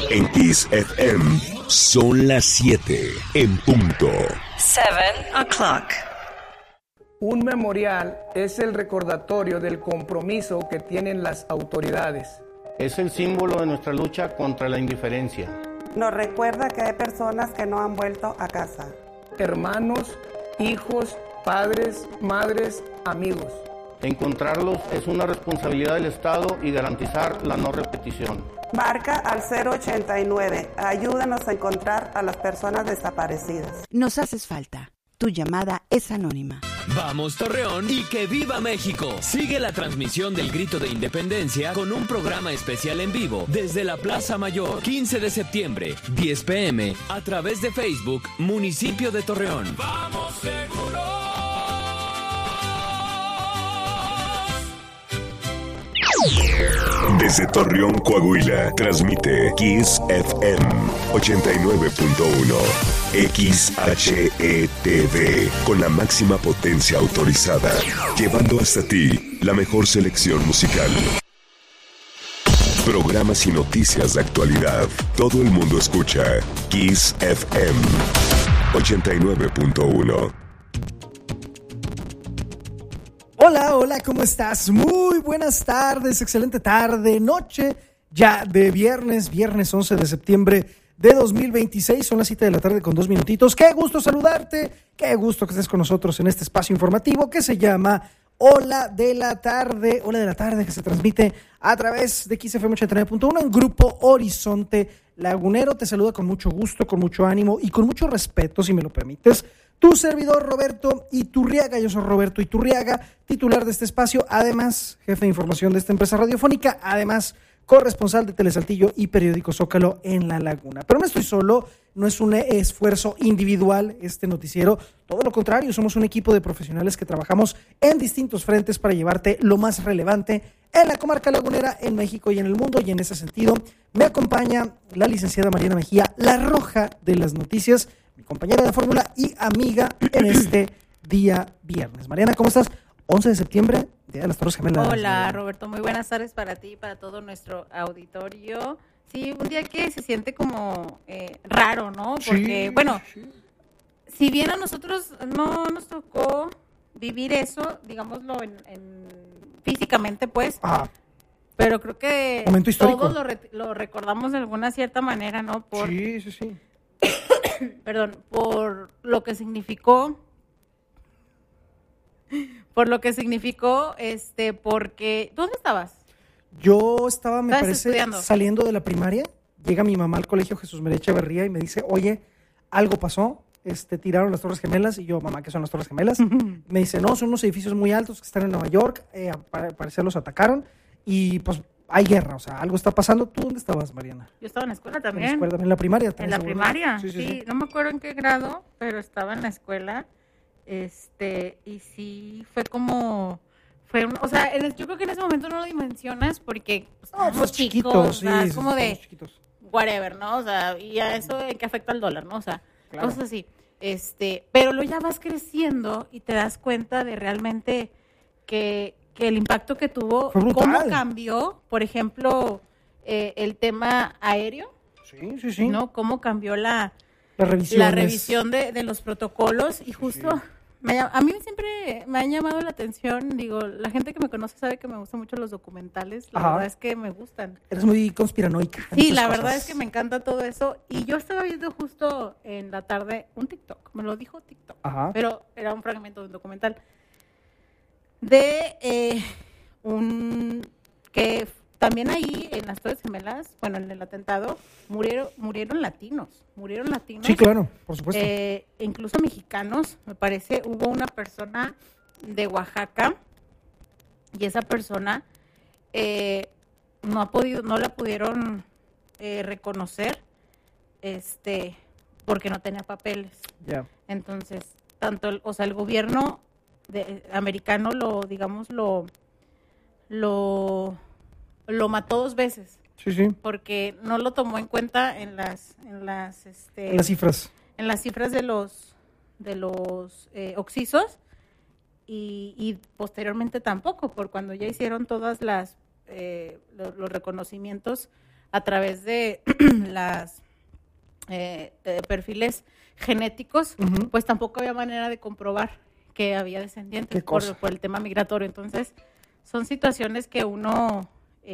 En Kiss FM son las 7 en punto. 7 o'clock. Un memorial es el recordatorio del compromiso que tienen las autoridades. Es el símbolo de nuestra lucha contra la indiferencia. Nos recuerda que hay personas que no han vuelto a casa. Hermanos, hijos, padres, madres, amigos. Encontrarlos es una responsabilidad del Estado y garantizar la no repetición. Marca al 089. Ayúdanos a encontrar a las personas desaparecidas. Nos haces falta. Tu llamada es anónima. Vamos Torreón y que viva México. Sigue la transmisión del Grito de Independencia con un programa especial en vivo desde la Plaza Mayor, 15 de septiembre, 10 p.m. a través de Facebook, Municipio de Torreón. ¡Vamos seguros! Desde Torreón, Coahuila, transmite Kiss FM 89.1 XHETV con la máxima potencia autorizada, llevando hasta ti la mejor selección musical. Programas y noticias de actualidad. Todo el mundo escucha Kiss FM 89.1. Hola, ¿cómo estás? Muy buenas tardes, excelente tarde, noche, ya de viernes 11 de septiembre de 2026, son las 7 de la tarde con 2 minutitos. Qué gusto saludarte, qué gusto que estés con nosotros en este espacio informativo que se llama Hola de la Tarde, que se transmite a través de XFM 89.1 en Grupo Horizonte Lagunero. Te saluda con mucho gusto, con mucho ánimo y con mucho respeto, si me lo permites, tu servidor Roberto Iturriaga. Yo soy Roberto Iturriaga, titular de este espacio, además jefe de información de esta empresa radiofónica, además corresponsal de Telesaltillo y Periódico Zócalo en La Laguna. Pero no estoy solo, no es un esfuerzo individual este noticiero, todo lo contrario, somos un equipo de profesionales que trabajamos en distintos frentes para llevarte lo más relevante en la comarca lagunera, en México y en el mundo, y en ese sentido me acompaña la licenciada Mariana Mejía, la roja de las noticias, mi compañera de fórmula y amiga en este día viernes. Mariana, ¿cómo estás? 11 de septiembre, Día de las Torres Gemelas. Hola, Roberto, muy buenas tardes para ti y para todo nuestro auditorio. Sí, un día que se siente como raro, ¿no? Porque, si bien a nosotros no nos tocó vivir eso, digámoslo físicamente, pues, pero creo que todos lo recordamos de alguna cierta manera, ¿no? Sí. Perdón, por lo que significó, porque, ¿dónde estabas? Yo estaba, me parece, estudiando? Saliendo de la primaria. Llega mi mamá al colegio Jesús María Echeverría y me dice, oye, algo pasó, tiraron las Torres Gemelas. Y yo, mamá, ¿qué son las Torres Gemelas? Me dice, no, son unos edificios muy altos que están en Nueva York, al parecer los atacaron y pues hay guerra, o sea, algo está pasando. ¿Tú dónde estabas, Mariana? Yo estaba en la escuela también. ¿En la primaria? ¿En la primaria? Sí. No me acuerdo en qué grado, pero estaba en la escuela. Y sí, fue como... yo creo que en ese momento no lo dimensionas porque pues chiquitos, sí, es como de chiquitos. Whatever, ¿no? O sea, y a eso en qué afecta el dólar, ¿no? O sea, claro. Cosas así. Pero luego ya vas creciendo y te das cuenta de realmente que el impacto que tuvo, cómo cambió, por ejemplo, el tema aéreo. Sí. ¿No? Cómo cambió la revisión de los protocolos y justo... Sí. A mí siempre me han llamado la atención, digo, la gente que me conoce sabe que me gustan mucho los documentales, la verdad es que me gustan. Eres muy conspiranoica. Sí, la verdad es que me encanta todo eso, y yo estaba viendo justo en la tarde un TikTok, me lo dijo TikTok, pero era un fragmento de un documental de que también ahí en las Torres Gemelas, bueno, en el atentado, murieron latinos. Sí, claro, por supuesto. Incluso mexicanos, me parece. Hubo una persona de Oaxaca y esa persona no la pudieron reconocer, porque no tenía papeles. Yeah. Entonces, tanto el gobierno americano lo mató 2 veces. Sí. Porque no lo tomó en cuenta en las cifras. En las cifras de los occisos y posteriormente tampoco, por cuando ya hicieron todas los reconocimientos a través de las perfiles genéticos, pues tampoco había manera de comprobar que había descendientes por el tema migratorio. Entonces, son situaciones que uno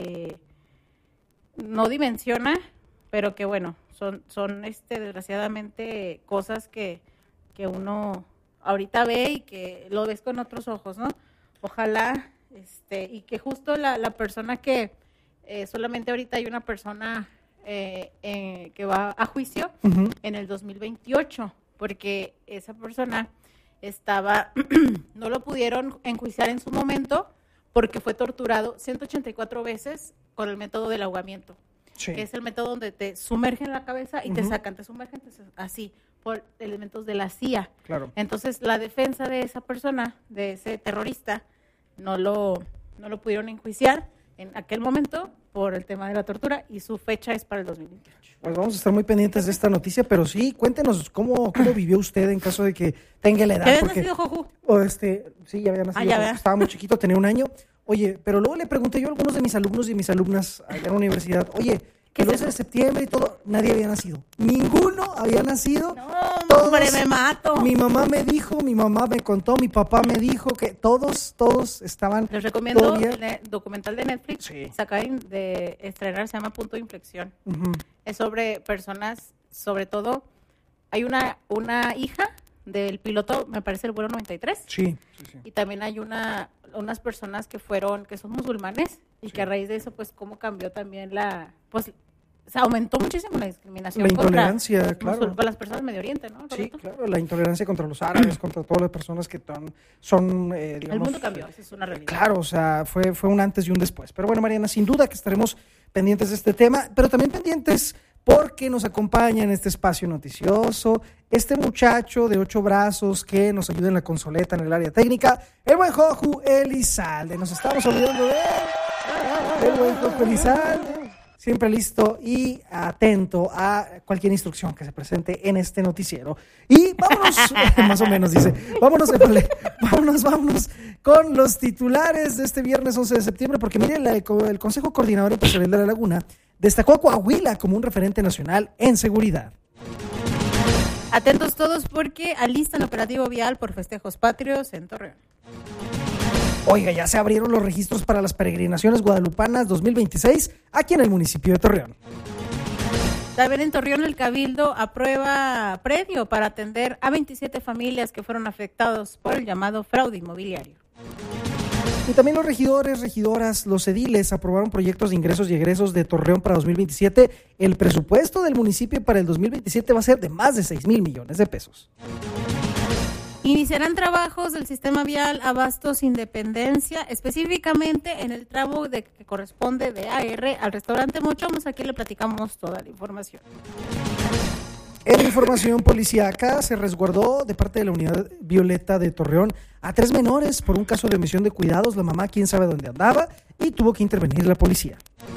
no dimensiona, pero que bueno, son desgraciadamente cosas que uno ahorita ve y que lo ves con otros ojos, ¿no? Ojalá, y que justo la persona que solamente ahorita hay una persona que va a juicio en el 2028, porque esa persona no lo pudieron enjuiciar en su momento porque fue torturado 184 veces con el método del ahogamiento, que es el método donde te sumergen la cabeza y te sacan, te sumergen así, por elementos de la CIA. Claro. Entonces, la defensa de esa persona, de ese terrorista, no lo pudieron enjuiciar en aquel momento por el tema de la tortura, y su fecha es para el 2028. Pues vamos a estar muy pendientes de esta noticia, pero sí, cuéntenos cómo vivió usted en caso de que tenga la edad. ¿Ya había nacido, Jojú? Sí, ya había nacido. Estaba muy chiquito, tenía 1 año. Oye, pero luego le pregunté yo a algunos de mis alumnos y mis alumnas allá en la universidad, oye, que el 11 de septiembre y todo, nadie había nacido. Ninguno había nacido. No, hombre, me mato. Mi mamá me dijo, mi mamá me contó, mi papá me dijo que todos estaban. Les recomiendo todavía... el documental de Netflix, se acaba de estrenar, se llama Punto de Inflexión. Es sobre personas, sobre todo, hay una hija del piloto, me parece el vuelo 93. Sí. Y también hay unas personas que son musulmanes, y que a raíz de eso, pues, cómo cambió también se aumentó muchísimo la discriminación. La intolerancia, claro. Con las personas de Medio Oriente, ¿no? Sí, claro, la intolerancia contra los árabes, contra todas las personas que son, digamos... El mundo cambió, esa es una realidad. Claro, o sea, fue un antes y un después. Pero bueno, Mariana, sin duda que estaremos pendientes de este tema, pero también pendientes porque nos acompaña en este espacio noticioso este muchacho de 8 brazos que nos ayuda en la consoleta en el área técnica, el buen Jojú Elizalde. Nos estamos olvidando de él. El buen Jojú Elizalde, siempre listo y atento a cualquier instrucción que se presente en este noticiero. Y vámonos, más o menos dice, vámonos con los titulares de este viernes 11 de septiembre, porque mire, el Consejo Coordinador Empresarial de La Laguna destacó a Coahuila como un referente nacional en seguridad. Atentos todos porque alistan operativo vial por festejos patrios en Torreón. Oiga, ya se abrieron los registros para las peregrinaciones guadalupanas 2026 aquí en el municipio de Torreón. También en Torreón el Cabildo aprueba predio para atender a 27 familias que fueron afectados por el llamado fraude inmobiliario. Y también los regidores, regidoras, los ediles aprobaron proyectos de ingresos y egresos de Torreón para 2027. El presupuesto del municipio para el 2027 va a ser de más de 6,000 millones de pesos. Iniciarán trabajos del sistema vial Abastos Independencia, específicamente en el tramo que corresponde de AR al restaurante Mochomos. Aquí le platicamos toda la información. En información policíaca, se resguardó de parte de la Unidad Violeta de Torreón a 3 menores por un caso de omisión de cuidados. La mamá quién sabe dónde andaba y tuvo que intervenir la policía.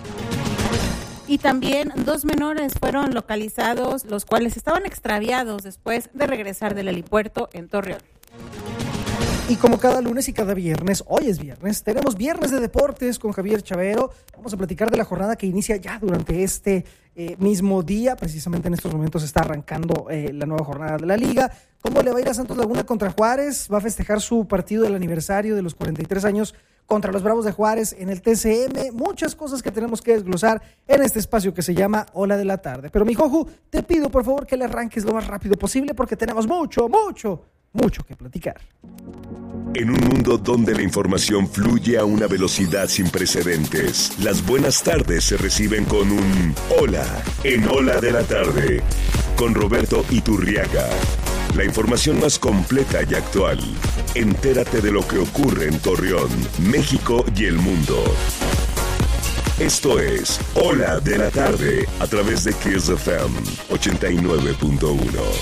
Y también 2 menores fueron localizados, los cuales estaban extraviados después de regresar del helipuerto en Torreón. Y como cada lunes y cada viernes, hoy es viernes, tenemos Viernes de Deportes con Javier Chavero. Vamos a platicar de la jornada que inicia ya durante este mismo día. Precisamente en estos momentos está arrancando la nueva jornada de la Liga. ¿Cómo le va a ir a Santos Laguna contra Juárez? Va a festejar su partido del aniversario de los 43 años contra los Bravos de Juárez en el TCM. Muchas cosas que tenemos que desglosar en este espacio que se llama Hola de la Tarde. Pero mi Jojú, te pido por favor que le arranques lo más rápido posible porque tenemos mucho que platicar. En un mundo donde la información fluye a una velocidad sin precedentes, las buenas tardes se reciben con un hola en Hola de la Tarde, con Roberto Iturriaga. La información más completa y actual. Entérate de lo que ocurre en Torreón, México y el mundo. Esto es Hola de la Tarde a través de Kiss FM 89.1.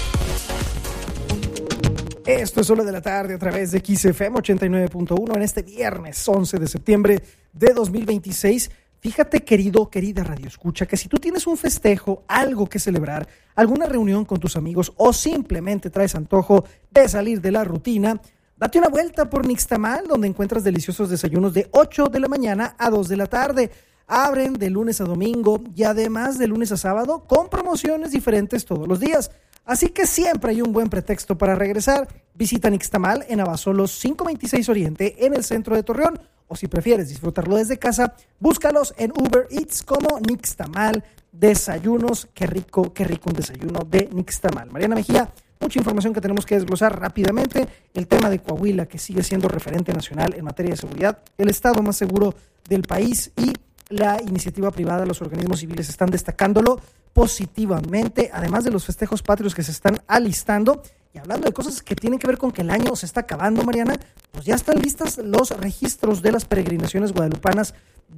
Esto es Hola de la Tarde a través de XFM 89.1 en este viernes 11 de septiembre de 2026. Fíjate, querida Radio Escucha, que si tú tienes un festejo, algo que celebrar, alguna reunión con tus amigos o simplemente traes antojo de salir de la rutina, date una vuelta por Nixtamal, donde encuentras deliciosos desayunos de 8 de la mañana a 2 de la tarde. abren de lunes a domingo y además de lunes a sábado con promociones diferentes todos los días. Así que siempre hay un buen pretexto para regresar. Visita Nixtamal en Abasolos 526 Oriente en el centro de Torreón, o si prefieres disfrutarlo desde casa, búscalos en Uber Eats como Nixtamal Desayunos. Qué rico un desayuno de Nixtamal. Mariana Mejía, mucha información que tenemos que desglosar rápidamente. El tema de Coahuila, que sigue siendo referente nacional en materia de seguridad, el estado más seguro del país, y la iniciativa privada, los organismos civiles están destacándolo positivamente, además de los festejos patrios que se están alistando. Y hablando de cosas que tienen que ver con que el año se está acabando, Mariana, pues ya están listas los registros de las peregrinaciones guadalupanas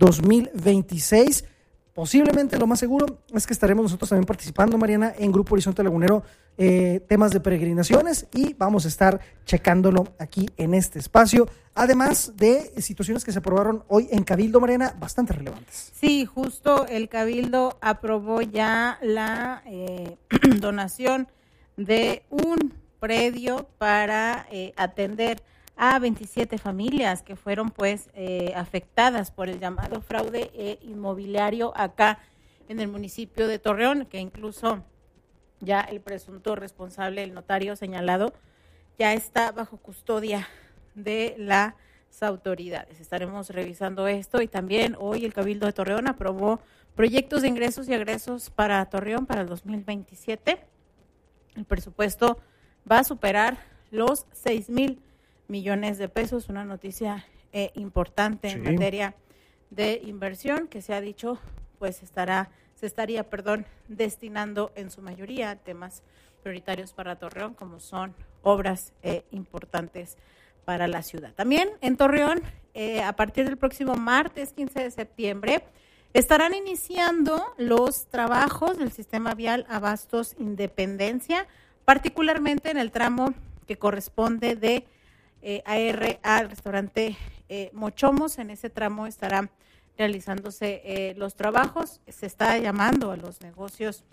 2026. Posiblemente lo más seguro es que estaremos nosotros también participando, Mariana, en Grupo Horizonte Lagunero, temas de peregrinaciones, y vamos a estar checándolo aquí en este espacio, además de situaciones que se aprobaron hoy en Cabildo, Mariana, bastante relevantes. Sí, justo el Cabildo aprobó ya la donación de un predio para atender a 27 familias que fueron pues afectadas por el llamado fraude inmobiliario acá en el municipio de Torreón, que incluso ya el presunto responsable, el notario señalado, ya está bajo custodia de las autoridades. Estaremos revisando esto, y también hoy el Cabildo de Torreón aprobó proyectos de ingresos y egresos para Torreón para el 2027. El presupuesto va a superar los 6,000 millones de pesos, una noticia importante en materia de inversión, que se ha dicho pues se estaría destinando en su mayoría a temas prioritarios para Torreón, como son obras importantes para la ciudad. También en Torreón, a partir del próximo martes 15 de septiembre, estarán iniciando los trabajos del sistema vial Abastos Independencia, particularmente en el tramo que corresponde de AR al restaurante Mochomos. En ese tramo estarán realizándose los trabajos. Se está llamando a los negocios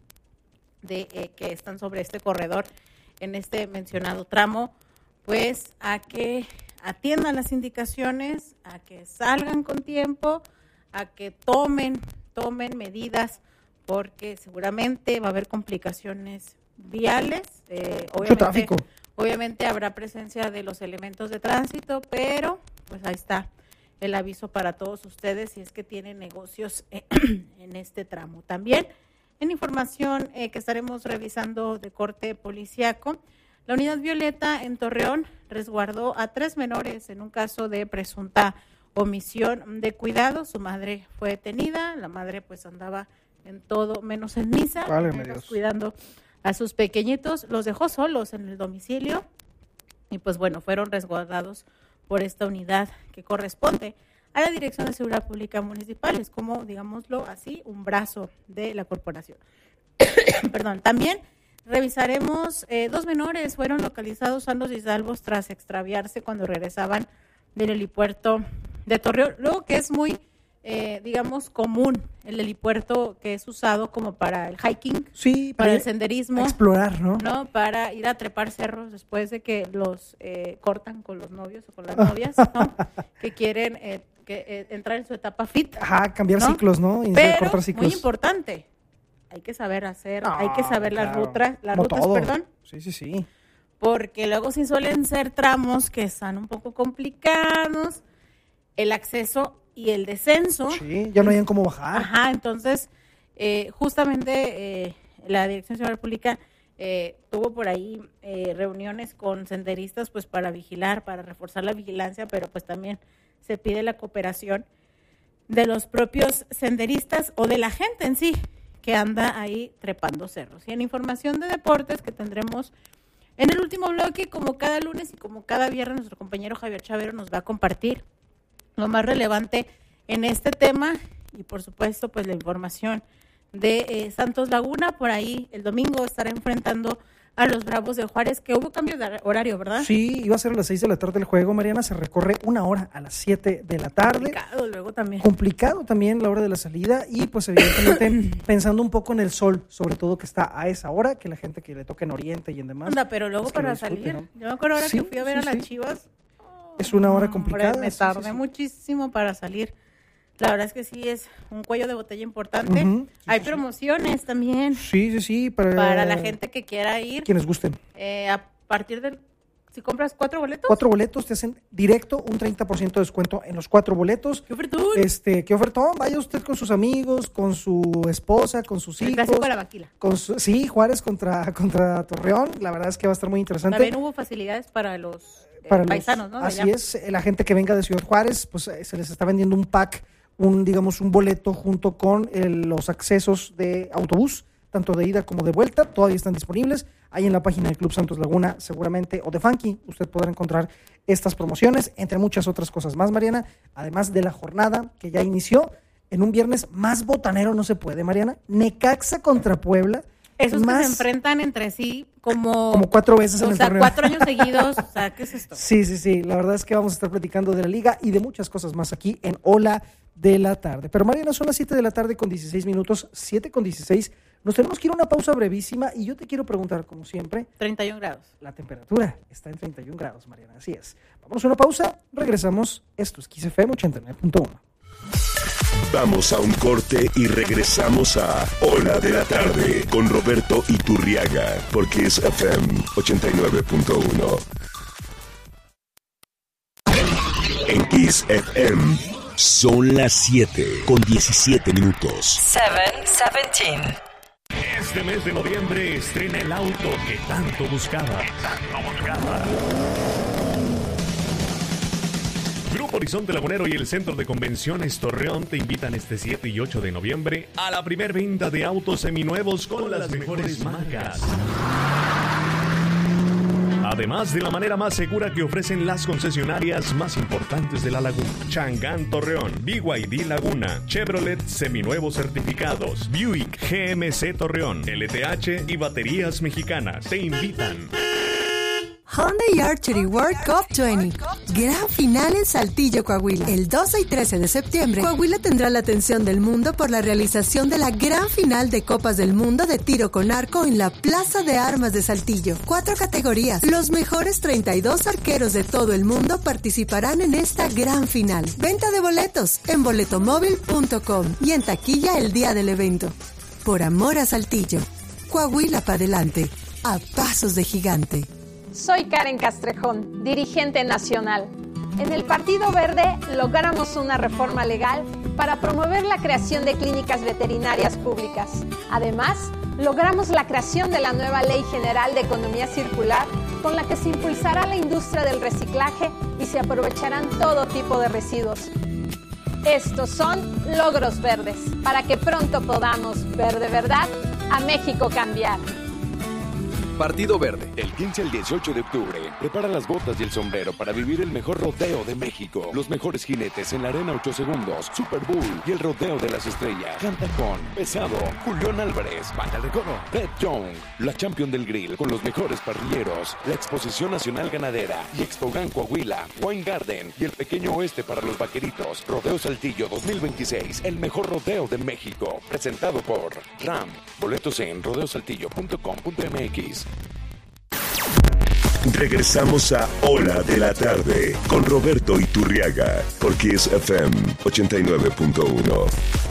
que están sobre este corredor en este mencionado tramo, pues a que atiendan las indicaciones, a que salgan con tiempo, a que tomen medidas, porque seguramente va a haber complicaciones viales. Mucho tráfico. Obviamente habrá presencia de los elementos de tránsito, pero pues ahí está el aviso para todos ustedes si es que tienen negocios en este tramo. También en información que estaremos revisando de corte policíaco, la Unidad Violeta en Torreón resguardó a 3 menores en un caso de presunta omisión de cuidado. Su madre fue detenida, la madre pues andaba en todo menos en misa, menos cuidando a sus pequeñitos, los dejó solos en el domicilio y pues bueno, fueron resguardados por esta unidad que corresponde a la Dirección de Seguridad Pública Municipal. Es como, digámoslo así, un brazo de la corporación. Perdón. También revisaremos 2 menores fueron localizados sanos y salvos tras extraviarse cuando regresaban del helipuerto de Torreón. Luego que es muy común el helipuerto, que es usado como para el hiking, sí, para el senderismo, explorar, ¿no? Para ir a trepar cerros después de que los cortan con los novios o con las novias, ¿no? Que quieren entrar en su etapa fit. Ajá, cambiar ciclos, ¿no? Y pero cortar ciclos. Muy importante, hay que saber hacer, hay que saber claro, las rutas, perdón. Sí. Porque luego sí suelen ser tramos que están un poco complicados, el acceso y el descenso. Sí, ya no hayan cómo bajar. Ajá, entonces, justamente la Dirección de Seguridad Pública tuvo por ahí reuniones con senderistas, pues para vigilar, para reforzar la vigilancia, pero pues también se pide la cooperación de los propios senderistas o de la gente en sí que anda ahí trepando cerros. Y en información de deportes que tendremos en el último bloque, como cada lunes y como cada viernes, nuestro compañero Javier Chavero nos va a compartir lo más relevante en este tema y por supuesto pues la información de Santos Laguna. Por ahí el domingo estará enfrentando a los Bravos de Juárez, que hubo cambio de horario, ¿verdad? Sí, iba a ser a las 6 de la tarde el juego, Mariana, se recorre 1 hora a las 7 de la tarde. Complicado también la hora de la salida y pues evidentemente pensando un poco en el sol, sobre todo que está a esa hora, que la gente que le toca en Oriente y en demás. Pero luego para salir, ¿no? Yo me acuerdo ahora que fui a ver a las Chivas. Es 1 hora complicada. Me tardé muchísimo para salir La verdad es que sí, es un cuello de botella importante. Uh-huh. Hay promociones también. Sí. Para la gente que quiera ir. Quienes gusten. A partir del... Si compras 4 boletos. 4 boletos, te hacen directo un 30% de descuento en los 4 boletos. ¡Qué ofertón! ¡Qué ofertón! Vaya usted con sus amigos, con su esposa, con sus hijos. El clásico de la Vaquila. Sí, Juárez contra Torreón. La verdad es que va a estar muy interesante. También hubo facilidades para los paisanos, ¿no? Así es, la gente que venga de Ciudad Juárez, pues se les está vendiendo un pack, un boleto junto con los accesos de autobús, tanto de ida como de vuelta. Todavía están disponibles. Ahí en la página del Club Santos Laguna, seguramente, o de Funky, usted podrá encontrar estas promociones, entre muchas otras cosas más, Mariana, además de la jornada que ya inició en un viernes más botanero no se puede, Mariana. Necaxa contra Puebla. Esos que se enfrentan entre sí como 4 veces en el torneo. 4 años seguidos, o sea, ¿qué es esto? Sí, la verdad es que vamos a estar platicando de la liga y de muchas cosas más aquí en Hola de la Tarde. Pero Mariana, son las 7 de la tarde con 16 minutos, 7:16. Nos tenemos que ir a una pausa brevísima y yo te quiero preguntar, como siempre. 31 grados. La temperatura está en 31 grados, Mariana, así es. Vamos a una pausa, regresamos. Esto es Kiss FM 89.1. Vamos a un corte y regresamos a Hola de la Tarde con Roberto Iturriaga por Kiss FM 89.1. En Kiss FM son las 7:17 minutos. 7:17. Este mes de noviembre estrena el auto que tanto buscaba. Grupo Horizonte Lagunero y el Centro de Convenciones Torreón te invitan este 7 y 8 de noviembre a la primer venta de autos seminuevos con las mejores marcas. Además de la manera más segura que ofrecen las concesionarias más importantes de la laguna. Changán Torreón, BYD Laguna, Chevrolet seminuevos certificados, Buick GMC Torreón, LTH y Baterías Mexicanas te invitan. Hyundai Archery World Cup 20. Gran final en Saltillo, Coahuila. El 12 y 13 de septiembre, Coahuila tendrá la atención del mundo por la realización de la gran final de Copas del Mundo de tiro con arco en la Plaza de Armas de Saltillo. 4 categorías. Los mejores 32 arqueros de todo el mundo participarán en esta gran final. Venta de boletos en boletomóvil.com y en taquilla el día del evento. Por amor a Saltillo. Coahuila para adelante. A pasos de gigante. Soy Karen Castrejón, dirigente nacional. En el Partido Verde logramos una reforma legal para promover la creación de clínicas veterinarias públicas. Además, logramos la creación de la nueva Ley General de Economía Circular, con la que se impulsará la industria del reciclaje y se aprovecharán todo tipo de residuos. Estos son logros verdes, para que pronto podamos ver de verdad a México cambiar. Partido Verde, el 15 al 18 de octubre. Prepara las botas y el sombrero para vivir el mejor rodeo de México. Los mejores jinetes en la Arena 8 Segundos, Super Bowl y el Rodeo de las Estrellas. Canta con Pesado, Julián Álvarez, Banda de Coro, Red Young, la Champion del Grill con los mejores parrilleros, la Exposición Nacional Ganadera y Expogan Coahuila, Wine Garden y el Pequeño Oeste para los Vaqueritos. Rodeo Saltillo 2026, el mejor rodeo de México. Presentado por RAM. Boletos en rodeosaltillo.com.mx. Regresamos a Hola de la Tarde con Roberto Iturriaga por Kiss FM 89.1.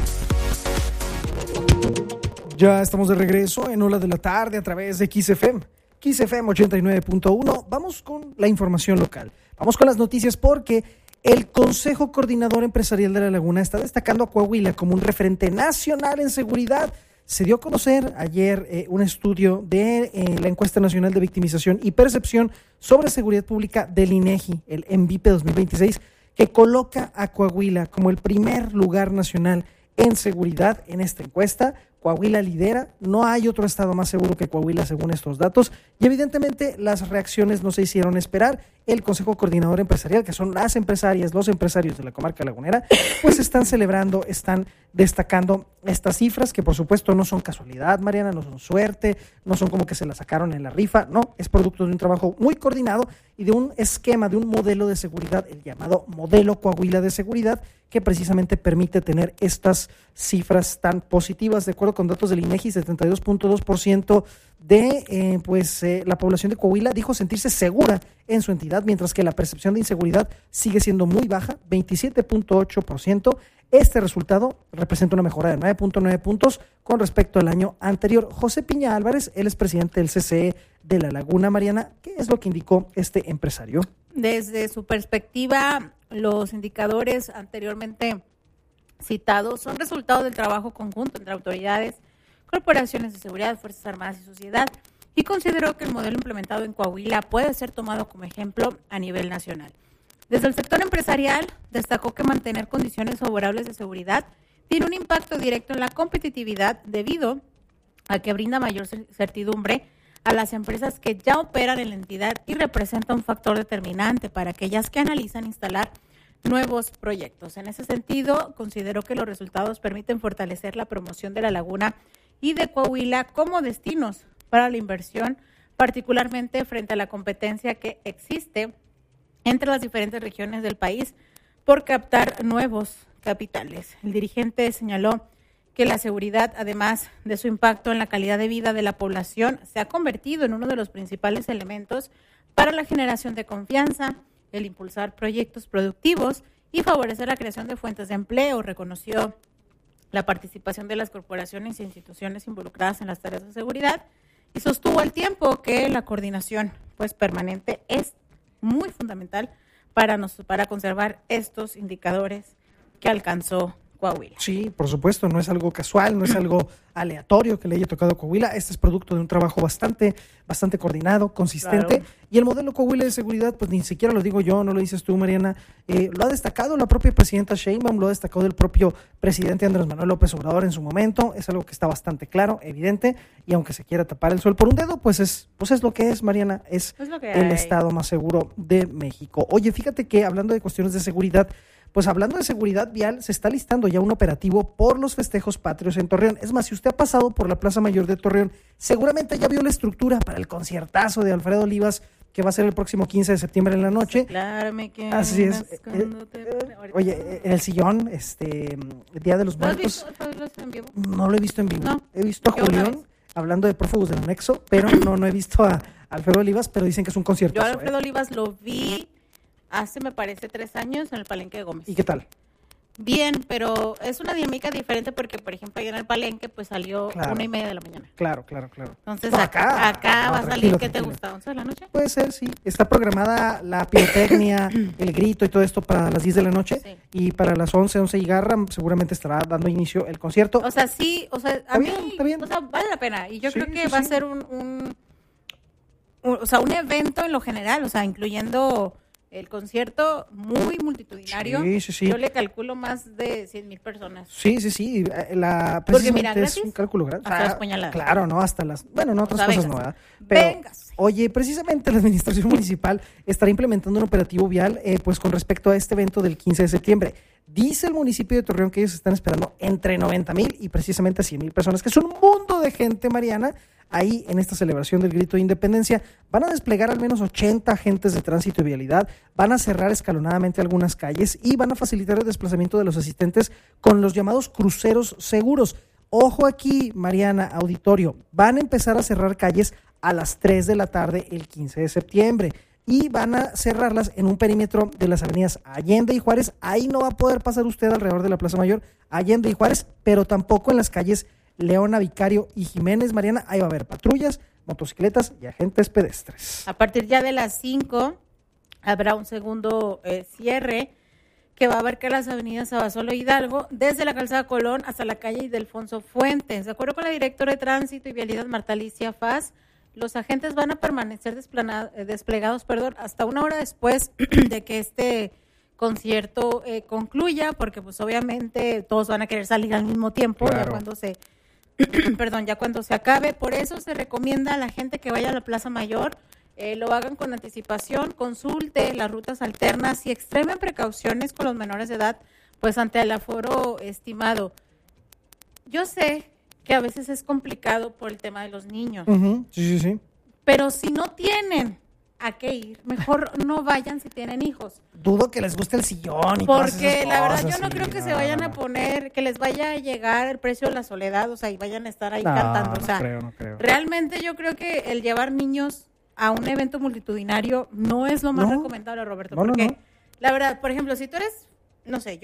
Ya estamos de regreso en Hola de la Tarde a través de Kiss FM 89.1. Vamos con la información local. Vamos con las noticias porque el Consejo Coordinador Empresarial de la Laguna está destacando a Coahuila como un referente nacional en seguridad. Se dio a conocer ayer un estudio de la Encuesta Nacional de Victimización y Percepción sobre Seguridad Pública del INEGI, el MVP 2026, que coloca a Coahuila como el primer lugar nacional en seguridad en esta encuesta. Coahuila lidera, no hay otro estado más seguro que Coahuila según estos datos, y evidentemente las reacciones no se hicieron esperar. El Consejo Coordinador Empresarial, que son las empresarias, los empresarios de la comarca lagunera, pues están celebrando, están destacando estas cifras, que por supuesto no son casualidad, Mariana, no son suerte, no son como que se la sacaron en la rifa, no, es producto de un trabajo muy coordinado y de un esquema, de un modelo de seguridad, el llamado Modelo Coahuila de Seguridad, que precisamente permite tener estas cifras tan positivas. De acuerdo con datos del INEGI, 72.2% de la población de Coahuila dijo sentirse segura en su entidad, mientras que la percepción de inseguridad sigue siendo muy baja, 27.8%. Este resultado representa una mejora de 9.9 puntos con respecto al año anterior. José Piña Álvarez, él es presidente del CCE de La Laguna. Mariana, ¿qué es lo que indicó este empresario? Desde su perspectiva, los indicadores anteriormente citados son resultado del trabajo conjunto entre autoridades, corporaciones de seguridad, Fuerzas Armadas y sociedad, y consideró que el modelo implementado en Coahuila puede ser tomado como ejemplo a nivel nacional. Desde el sector empresarial, destacó que mantener condiciones favorables de seguridad tiene un impacto directo en la competitividad debido a que brinda mayor certidumbre a las empresas que ya operan en la entidad y representa un factor determinante para aquellas que analizan instalar nuevos proyectos. En ese sentido, considero que los resultados permiten fortalecer la promoción de La Laguna y de Coahuila como destinos para la inversión, particularmente frente a la competencia que existe entre las diferentes regiones del país por captar nuevos capitales. El dirigente señaló que la seguridad, además de su impacto en la calidad de vida de la población, se ha convertido en uno de los principales elementos para la generación de confianza, el impulsar proyectos productivos y favorecer la creación de fuentes de empleo. Reconoció la participación de las corporaciones e instituciones involucradas en las tareas de seguridad y sostuvo al tiempo que la coordinación permanente es muy fundamental para conservar estos indicadores que alcanzó Coahuila. Sí, por supuesto, no es algo casual, no es algo aleatorio que le haya tocado a Coahuila. Este es producto de un trabajo bastante coordinado, consistente. Claro. Y el modelo Coahuila de seguridad, pues ni siquiera lo digo yo, no lo dices tú, Mariana. Lo ha destacado la propia presidenta Sheinbaum, lo ha destacado el propio presidente Andrés Manuel López Obrador en su momento. Es algo que está bastante claro, evidente, y aunque se quiera tapar el sol por un dedo, pues es lo que es, Mariana, es el estado más seguro de México. Oye, fíjate que hablando de cuestiones de seguridad, pues hablando de seguridad vial, se está listando ya un operativo por los festejos patrios en Torreón. Es más, si usted ha pasado por la Plaza Mayor de Torreón, seguramente ya vio la estructura para el conciertazo de Alfredo Olivas, que va a ser el próximo 15 de septiembre en la noche. Así es. Oye, en el sillón, el Día de los Muertos. No lo he visto en vivo. No. He visto a Julián hablando de prófugos del anexo, pero no he visto a Alfredo Olivas, pero dicen que es un concierto. Yo a Alfredo Olivas lo vi hace, me parece, 3 años en el Palenque de Gómez. ¿Y qué tal? Bien, pero es una dinámica diferente porque, por ejemplo, ahí en el Palenque, pues salió 1:30 de la mañana. Claro. Entonces, acá va a salir, ¿qué te gusta? ¿11 de la noche? Puede ser, sí. Está programada la pirotecnia, el grito y todo esto para las 10 de la noche. Sí. Y para las 11 y garra, seguramente estará dando inicio el concierto. O sea, sí, o sea, está bien. O sea, vale la pena. Y yo creo que va a ser un evento en lo general, o sea, incluyendo el concierto muy multitudinario. Sí. Yo le calculo más de 100,000 personas. Sí. Porque mira, es un cálculo grande. Hasta las puñaladas. Claro, no, hasta las... Bueno, no, otras cosas no, ¿verdad? Pero, oye, precisamente la administración municipal estará implementando un operativo vial, pues con respecto a este evento del 15 de septiembre. Dice el municipio de Torreón que ellos están esperando entre 90,000 y precisamente 100,000 personas, que es un mundo de gente, Mariana, ahí en esta celebración del Grito de Independencia. Van a desplegar al menos 80 agentes de tránsito y vialidad, van a cerrar escalonadamente algunas calles y van a facilitar el desplazamiento de los asistentes con los llamados cruceros seguros. Ojo aquí, Mariana, auditorio, van a empezar a cerrar calles a las 3 de la tarde el 15 de septiembre. Y van a cerrarlas en un perímetro de las avenidas Allende y Juárez. Ahí no va a poder pasar usted alrededor de la Plaza Mayor, Allende y Juárez, pero tampoco en las calles Leona, Vicario y Jiménez, Mariana. Ahí va a haber patrullas, motocicletas y agentes pedestres. A partir ya de las 5 habrá un segundo cierre que va a abarcar las avenidas Abasolo e Hidalgo, desde la calzada Colón hasta la calle Ildefonso Fuentes. De acuerdo con la directora de Tránsito y Vialidad, Marta Alicia Faz, los agentes van a permanecer desplegados hasta 1 hora después de que este concierto concluya, porque pues obviamente todos van a querer salir al mismo tiempo, claro. ya cuando se acabe. Por eso se recomienda a la gente que vaya a la Plaza Mayor, lo hagan con anticipación, consulte las rutas alternas y extremen precauciones con los menores de edad, pues ante el aforo estimado. Yo sé que a veces es complicado por el tema de los niños. Uh-huh. Sí. Pero si no tienen a qué ir, mejor no vayan si tienen hijos. Dudo que les guste el sillón y porque la verdad yo no creo que se vayan a poner, que les vaya a llegar el precio de la soledad, o sea, y vayan a estar ahí cantando. O sea, no creo. Realmente yo creo que el llevar niños a un evento multitudinario no es lo más recomendable, Roberto, porque la verdad, por ejemplo, si tú eres, no sé, yo,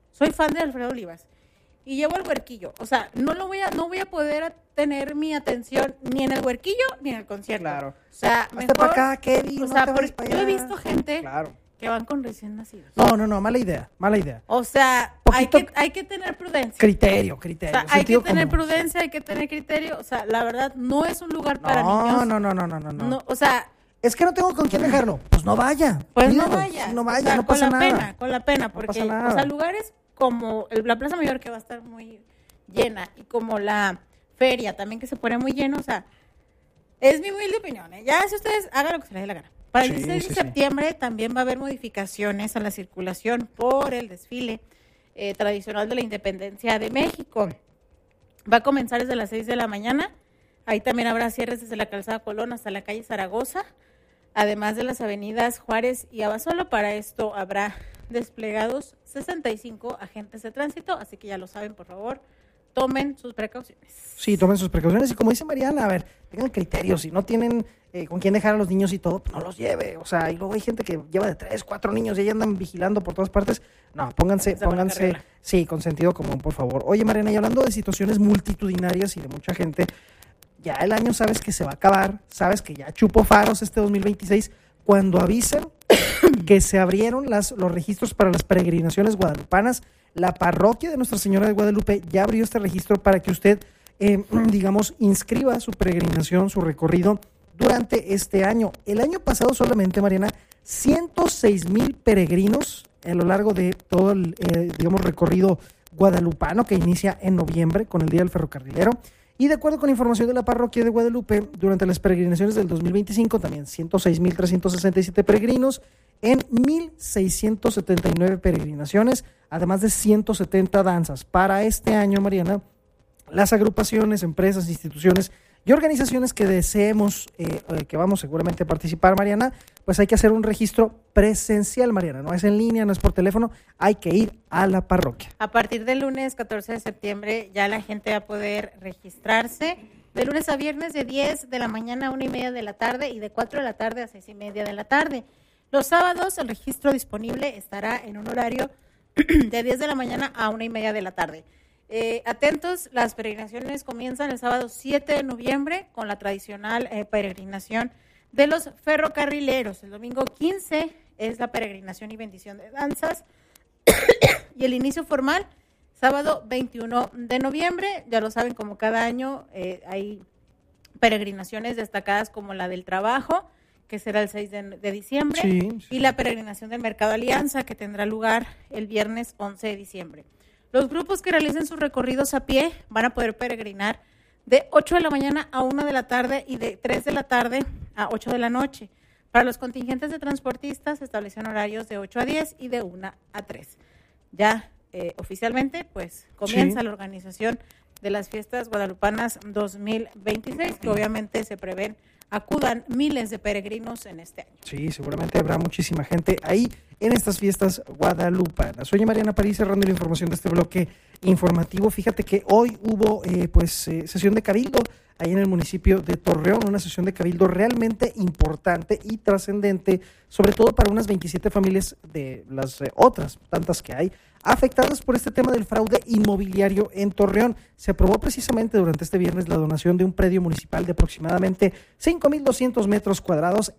soy fan de Alfredo Olivas y llevo el Huerquillo, o sea, no voy a poder tener mi atención ni en el Huerquillo ni en el concierto. Claro. O sea, Hazte para acá, Kevin, o no sea, te vayas para yo he allá. visto gente Claro. que van con recién nacidos. No, mala idea. O sea, hay que tener prudencia. Criterio. O sea, hay que tener prudencia, hay que tener criterio. O sea, la verdad, no es un lugar para niños. No. O sea, es que no tengo con quién dejarlo. Pues no vaya. Pues Cuídalo. no vaya. No vaya, O sea, no pasa nada. Con la pena, No porque, pasa nada. o sea, lugares como la Plaza Mayor, que va a estar muy llena, y como la feria también, que se pone muy lleno, o sea, es mi humilde opinión, ¿eh? Ya, si ustedes hagan lo que se les dé la gana. Para el 16 de septiembre también va a haber modificaciones a la circulación por el desfile tradicional de la Independencia de México. Va a comenzar desde las 6 de la mañana. Ahí también habrá cierres desde la calzada Colón hasta la calle Zaragoza, además de las avenidas Juárez y Abasolo. Para esto habrá desplegados 65 agentes de tránsito, así que ya lo saben, por favor, tomen sus precauciones. Sí, tomen sus precauciones y como dice Mariana, a ver, tengan criterio, si no tienen con quién dejar a los niños y todo, pues no los lleve, o sea, y luego hay gente que lleva de 3, 4 niños y ahí andan vigilando por todas partes. No, pónganse, sí, con sentido común, por favor. Oye, Mariana, y hablando de situaciones multitudinarias y de mucha gente, ya el año sabes que se va a acabar, sabes que ya chupó faros este 2026, cuando avisan que se abrieron los registros para las peregrinaciones guadalupanas. La parroquia de Nuestra Señora de Guadalupe ya abrió este registro para que usted, inscriba su peregrinación, su recorrido durante este año. El año pasado solamente, Mariana, 106,000 peregrinos a lo largo de todo el, recorrido guadalupano que inicia en noviembre con el Día del Ferrocarrilero. Y de acuerdo con información de la parroquia de Guadalupe, durante las peregrinaciones del 2025, también 106,367 peregrinos en 1,679 peregrinaciones, además de 170 danzas. Para este año, Mariana, las agrupaciones, empresas, instituciones y organizaciones que deseemos, que vamos seguramente a participar, Mariana, pues hay que hacer un registro presencial, Mariana, no es en línea, no es por teléfono, hay que ir a la parroquia. A partir del lunes 14 de septiembre ya la gente va a poder registrarse de lunes a viernes de 10 de la mañana a 1:30 de la tarde y de 4 de la tarde a 6:30 de la tarde. Los sábados el registro disponible estará en un horario de 10 de la mañana a 1:30 de la tarde. Atentos, las peregrinaciones comienzan el sábado 7 de noviembre con la tradicional peregrinación de los ferrocarrileros. El domingo 15 es la peregrinación y bendición de danzas y el inicio formal sábado 21 de noviembre. Ya lo saben, como cada año hay peregrinaciones destacadas como la del trabajo, que será el 6 de diciembre, y la peregrinación del Mercado Alianza, que tendrá lugar el viernes 11 de diciembre. Los grupos que realicen sus recorridos a pie van a poder peregrinar de 8 de la mañana a 1 de la tarde y de 3 de la tarde a 8 de la noche. Para los contingentes de transportistas se establecen horarios de 8 a 10 y de 1 a 3. Ya oficialmente, pues, comienza la organización de las fiestas guadalupanas 2026, que obviamente se prevén acudan miles de peregrinos en este año. Sí, seguramente habrá muchísima gente ahí en estas fiestas guadalupanas. Oye, Mariana París, cerrando la información de este bloque informativo, fíjate que hoy hubo sesión de cabildo ahí en el municipio de Torreón, una sesión de cabildo realmente importante y trascendente, sobre todo para unas 27 familias de las otras tantas que hay, afectadas por este tema del fraude inmobiliario en Torreón. Se aprobó precisamente durante este viernes la donación de un predio municipal de aproximadamente 5,200 metros cuadrados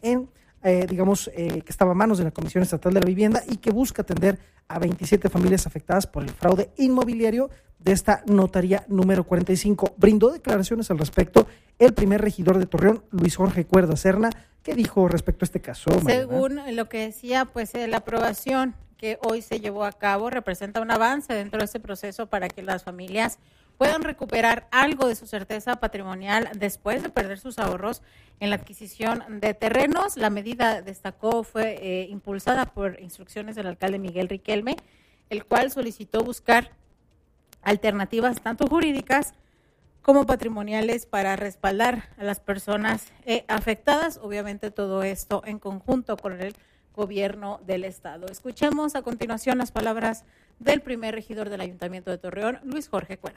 que estaba a manos de la Comisión Estatal de la Vivienda y que busca atender a 27 familias afectadas por el fraude inmobiliario de esta notaría número 45. Brindó declaraciones al respecto el primer regidor de Torreón, Luis Jorge Cuerda Serna. ¿Qué dijo respecto a este caso, Mariana? Según lo que decía, pues la aprobación que hoy se llevó a cabo representa un avance dentro de este proceso para que las familias puedan recuperar algo de su certeza patrimonial después de perder sus ahorros en la adquisición de terrenos. La medida, destacó, fue impulsada por instrucciones del alcalde Miguel Riquelme, el cual solicitó buscar alternativas tanto jurídicas como patrimoniales para respaldar a las personas afectadas. Obviamente todo esto en conjunto con el gobierno del estado. Escuchemos a continuación las palabras del primer regidor del Ayuntamiento de Torreón, Luis Jorge Cuerda.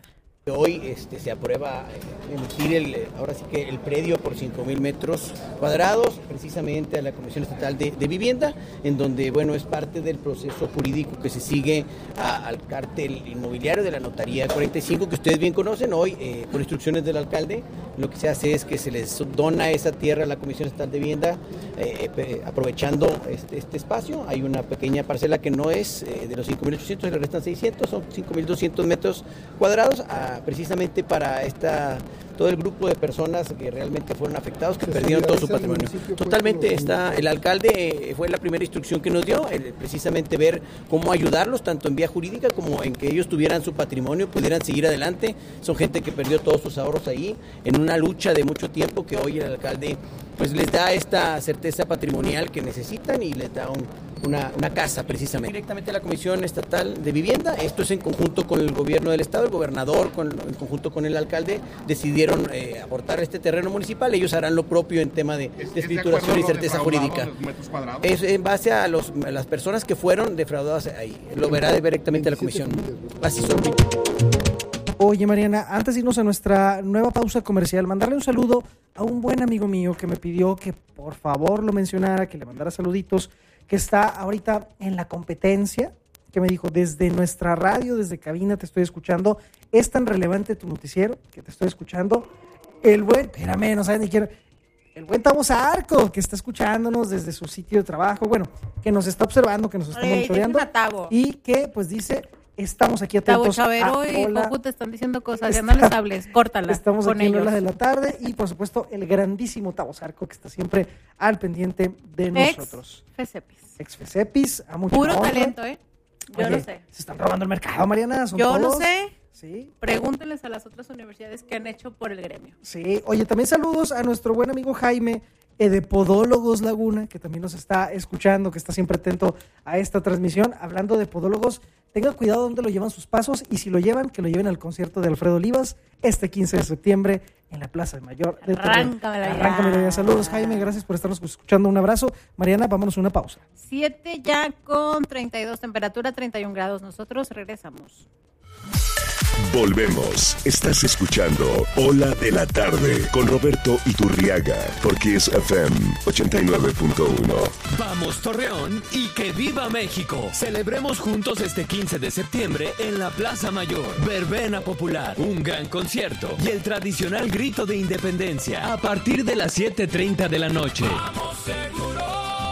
Hoy se aprueba emitir ahora sí que el predio por 5,000 metros cuadrados, precisamente a la Comisión Estatal de Vivienda, en donde, bueno, es parte del proceso jurídico que se sigue al cártel inmobiliario de la Notaría 45, que ustedes bien conocen. Hoy, por instrucciones del alcalde, lo que se hace es que se les dona esa tierra a la Comisión Estatal de Vivienda, aprovechando este espacio. Hay una pequeña parcela que no es de los 5,800, le restan 600, son 5,200 metros cuadrados, precisamente para todo el grupo de personas que realmente fueron afectados, que perdieron todo su patrimonio. Totalmente, el alcalde fue la primera instrucción que nos dio, precisamente ver cómo ayudarlos, tanto en vía jurídica como en que ellos tuvieran su patrimonio, pudieran seguir adelante. Son gente que perdió todos sus ahorros ahí, en una lucha de mucho tiempo, que hoy el alcalde pues les da esta certeza patrimonial que necesitan y les da una casa, precisamente. Directamente a la Comisión Estatal de Vivienda. Esto es en conjunto con el gobierno del estado, el gobernador, en conjunto con el alcalde, decidieron aportar este terreno municipal. Ellos harán lo propio en tema de escrituración y certeza jurídica. Es en base a las personas que fueron defraudadas ahí. Lo verá directamente a la comisión. Así son. Oye, Mariana, antes de irnos a nuestra nueva pausa comercial, mandarle un saludo a un buen amigo mío que me pidió que por favor lo mencionara, que le mandara saluditos, que está ahorita en la competencia, que me dijo, desde nuestra radio, desde cabina te estoy escuchando, es tan relevante tu noticiero que te estoy escuchando. Espérame, no sabes ni quién. El buen Tavo Zarco, que está escuchándonos desde su sitio de trabajo, bueno, que nos está observando, que nos está monitoreando y que pues dice... Estamos aquí atentos. Tavo Chavero y Coco te están diciendo cosas, ya no les hables, córtala. Estamos con aquí ellos. en Hola de la Tarde y por supuesto el grandísimo Tavo Zarco, que está siempre al pendiente de nosotros. Ex Fecepis, a mucho puro honra. talento, yo lo sé. Se están robando el mercado, Mariana. ¿Son yo todos? lo sé. Sí. Pregúntenles a las otras universidades que han hecho por el gremio. Sí, oye, también saludos a nuestro buen amigo Jaime de Podólogos Laguna, que también nos está escuchando, que está siempre atento a esta transmisión. Hablando de podólogos, tengan cuidado dónde lo llevan sus pasos y si lo llevan, que lo lleven al concierto de Alfredo Olivas este 15 de septiembre en la Plaza Mayor de Torreón. Arráncame la vida. Saludos, Jaime, gracias por estarnos escuchando. Un abrazo. Mariana, vámonos a una pausa. 7 ya con 32, temperatura 31 grados. Nosotros regresamos. Volvemos. Estás escuchando Hola de la Tarde con Roberto Iturriaga por Kiss FM 89.1. Vamos Torreón y que viva México. Celebremos juntos este 15 de septiembre en la Plaza Mayor. Verbena popular, un gran concierto y el tradicional grito de independencia a partir de las 7:30 de la noche. ¡Vamos seguro!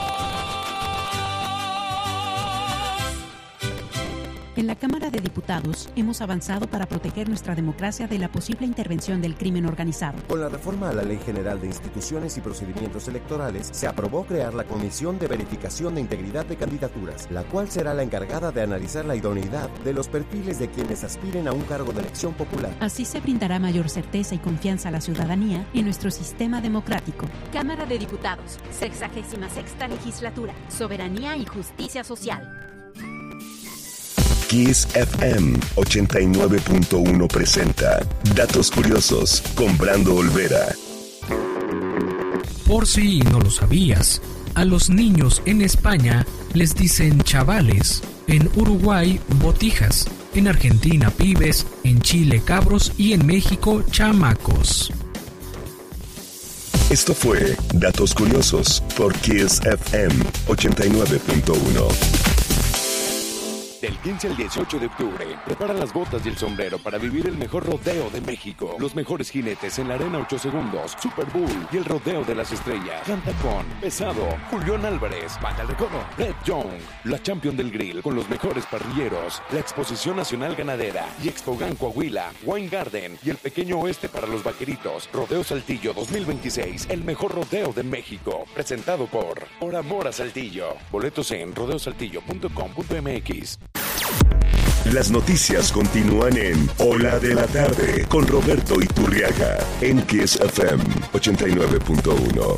En la Cámara de Diputados hemos avanzado para proteger nuestra democracia de la posible intervención del crimen organizado. Con la reforma a la Ley General de Instituciones y Procedimientos Electorales, se aprobó crear la Comisión de Verificación de Integridad de Candidaturas, la cual será la encargada de analizar la idoneidad de los perfiles de quienes aspiren a un cargo de elección popular. Así se brindará mayor certeza y confianza a la ciudadanía en nuestro sistema democrático. Cámara de Diputados, 66ª Legislatura, Soberanía y Justicia Social. Kiss FM 89.1 presenta Datos Curiosos con Brando Olvera. Por si no lo sabías, a los niños en España les dicen chavales, en Uruguay botijas, en Argentina pibes, en Chile cabros y en México chamacos. Esto fue Datos Curiosos por Kiss FM 89.1. Del 15 al 18 de octubre, prepara las botas y el sombrero para vivir el mejor rodeo de México. Los mejores jinetes en la Arena 8 Segundos, Super Bowl y el Rodeo de las Estrellas. Canta con Pesado, Julián Álvarez, Banda El Recodo, Red Young, la Champion del Grill con los mejores parrilleros, la Exposición Nacional Ganadera y Expogan Coahuila, Wine Garden y el Pequeño Oeste para los Vaqueritos. Rodeo Saltillo 2026, el mejor rodeo de México. Presentado por Amor a Saltillo. Boletos en rodeosaltillo.com.mx. Las noticias continúan en Hola de la Tarde con Roberto Iturriaga en Kiss FM 89.1.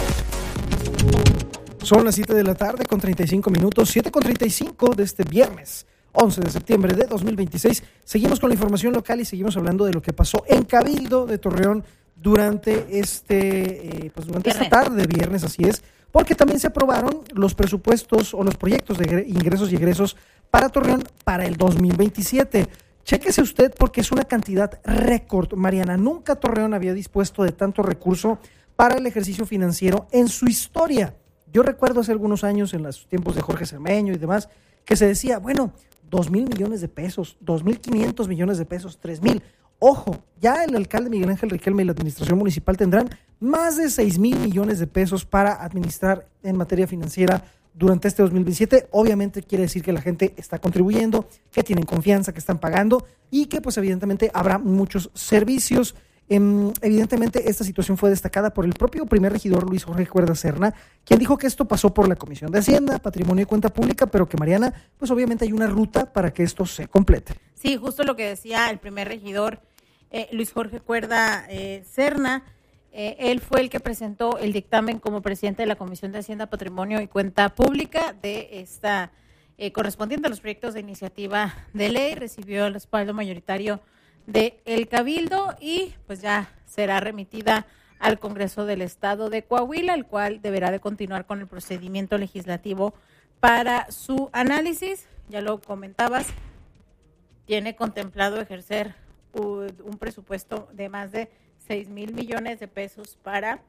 Son las 7 de la tarde con 35 minutos, 7:35 de este viernes 11 de septiembre de 2026. Seguimos con la información local y seguimos hablando de lo que pasó en Cabildo de Torreón durante esta tarde de viernes, así es, porque también se aprobaron los presupuestos o los proyectos de ingresos y egresos para Torreón para el 2027. Chéquese usted porque es una cantidad récord, Mariana. Nunca Torreón había dispuesto de tanto recurso para el ejercicio financiero en su historia. Yo recuerdo hace algunos años, en los tiempos de Jorge Cermeño y demás, que se decía, bueno, 2,000 millones de pesos, 2,500 millones de pesos, 3,000. Ojo, ya el alcalde Miguel Ángel Riquelme y la administración municipal tendrán más de 6,000 millones de pesos para administrar en materia financiera durante este 2027. Obviamente quiere decir que la gente está contribuyendo, que tienen confianza, que están pagando y que pues evidentemente habrá muchos servicios. Evidentemente esta situación fue destacada por el propio primer regidor Luis Jorge Cuerda Serna, quien dijo que esto pasó por la Comisión de Hacienda, Patrimonio y Cuenta Pública, pero que Mariana, pues obviamente hay una ruta para que esto se complete. Sí, justo lo que decía el primer regidor Luis Jorge Cuerda Serna. Él fue el que presentó el dictamen como presidente de la Comisión de Hacienda, Patrimonio y Cuenta Pública de esta correspondiente a los proyectos de iniciativa de ley. Recibió el respaldo mayoritario del Cabildo y pues ya será remitida al Congreso del Estado de Coahuila, el cual deberá de continuar con el procedimiento legislativo para su análisis. Ya lo comentabas, tiene contemplado ejercer un presupuesto de más de 6,000 millones de pesos para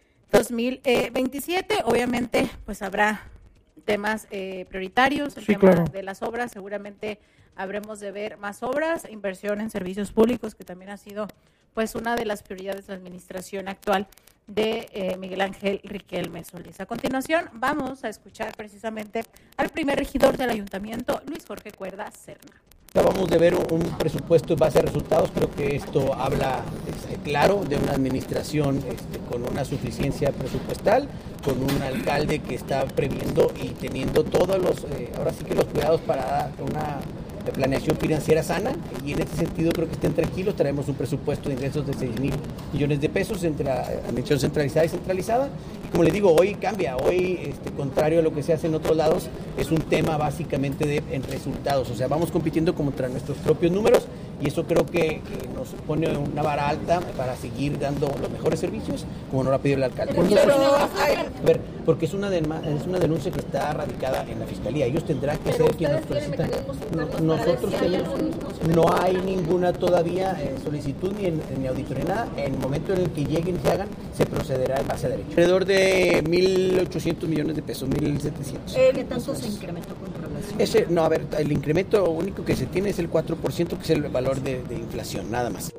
2027. Obviamente, pues habrá temas prioritarios, el tema de las obras, seguramente habremos de ver más obras, inversión en servicios públicos, que también ha sido pues una de las prioridades de la administración actual de Miguel Ángel Riquelme Solís. A continuación, vamos a escuchar precisamente al primer regidor del ayuntamiento, Luis Jorge Cuerda Serna. Acabamos de ver un presupuesto en base a resultados. Creo que esto habla claro de una administración con una suficiencia presupuestal, con un alcalde que está previendo y teniendo todos los, ahora sí que los cuidados para dar una planeación financiera sana, y en este sentido creo que estén tranquilos. Traemos un presupuesto de ingresos de 6,000 millones de pesos entre la administración centralizada y centralizada. Y como les digo, hoy cambia, hoy contrario a lo que se hace en otros lados, es un tema básicamente en resultados, o sea, vamos compitiendo contra nuestros propios números, y eso creo que nos pone una vara alta para seguir dando los mejores servicios, como nos lo ha pedido el alcalde. A ver, porque es una denuncia que está radicada en la Fiscalía. Ellos tendrán que ser quienes solicitan. Nosotros no hay ninguna todavía solicitud ni auditoría, nada. En el momento en el que lleguen y se hagan, se procederá en base a derecho. Alrededor de 1,800 millones de pesos, 1,700. ¿Qué tanto se incrementó con relación? El incremento único que se tiene es el 4%, que es el valor de inflación, nada más.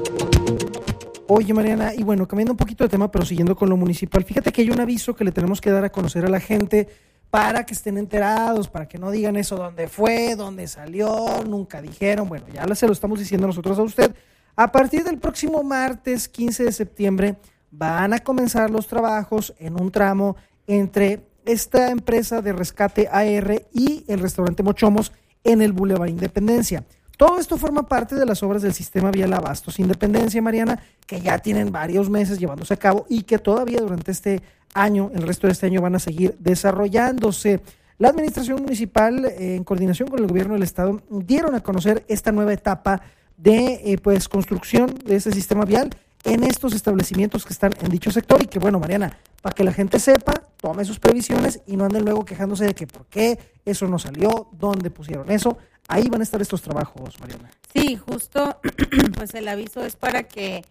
Oye, Mariana, y bueno, cambiando un poquito de tema, pero siguiendo con lo municipal, fíjate que hay un aviso que le tenemos que dar a conocer a la gente para que estén enterados, para que no digan eso, dónde fue, dónde salió, nunca dijeron. Bueno, ya se lo estamos diciendo nosotros a usted. A partir del próximo martes 15 de septiembre van a comenzar los trabajos en un tramo entre esta empresa de rescate AR y el restaurante Mochomos en el Boulevard Independencia. Todo esto forma parte de las obras del sistema vial Abastos Independencia, Mariana, que ya tienen varios meses llevándose a cabo y que todavía durante este año, el resto de este año, van a seguir desarrollándose. La administración municipal, en coordinación con el gobierno del estado, dieron a conocer esta nueva etapa de construcción de ese sistema vial en estos establecimientos que están en dicho sector, y que bueno, Mariana, para que la gente sepa, tome sus previsiones y no anden luego quejándose de que por qué eso no salió, dónde pusieron eso. Ahí van a estar estos trabajos, Mariana. Sí, justo, pues el aviso es para que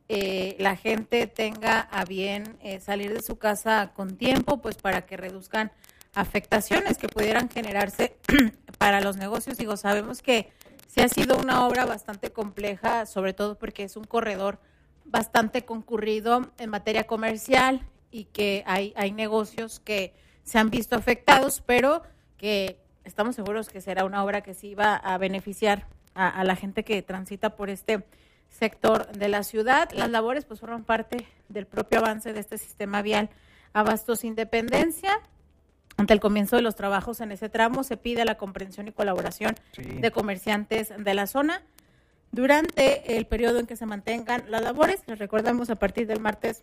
la gente tenga a bien salir de su casa con tiempo, pues para que reduzcan afectaciones que pudieran generarse para los negocios. Digo, sabemos que sí ha sido una obra bastante compleja, sobre todo porque es un corredor bastante concurrido en materia comercial y que hay negocios que se han visto afectados, pero que estamos seguros que será una obra que sí va a beneficiar a la gente que transita por este sector de la ciudad. Las labores pues forman parte del propio avance de este sistema vial Abastos Independencia. Ante el comienzo de los trabajos en ese tramo, se pide la comprensión y colaboración de comerciantes de la zona durante el periodo en que se mantengan las labores. Les recordamos, a partir del martes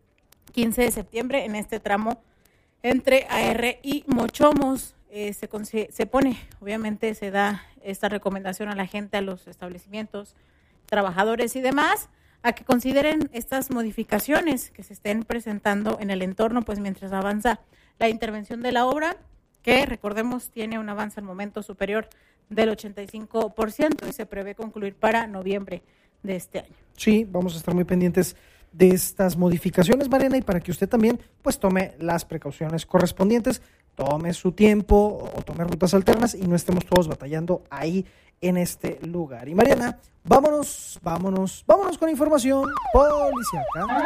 15 de septiembre, en este tramo entre AR y Mochomos, se pone, obviamente se da esta recomendación a la gente, a los establecimientos, trabajadores y demás, a que consideren estas modificaciones que se estén presentando en el entorno, pues mientras avanza la intervención de la obra, que recordemos tiene un avance al momento superior del 85% y se prevé concluir para noviembre de este año. Sí, vamos a estar muy pendientes de estas modificaciones, Mariana, y para que usted también pues tome las precauciones correspondientes, tome su tiempo o tome rutas alternas y no estemos todos batallando ahí en este lugar. Y Mariana, vámonos con información policíaca.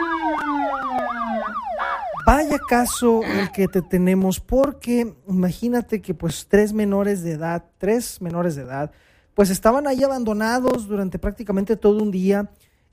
Vaya caso el que te tenemos, porque imagínate que pues tres menores de edad, pues estaban ahí abandonados durante prácticamente todo un día